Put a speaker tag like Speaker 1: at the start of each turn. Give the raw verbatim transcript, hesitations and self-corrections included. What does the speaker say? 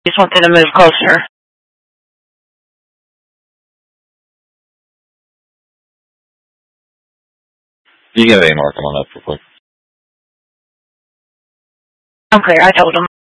Speaker 1: Just want them to move closer.
Speaker 2: You get A-Mark, come on up real quick.
Speaker 1: I'm clear, I told them.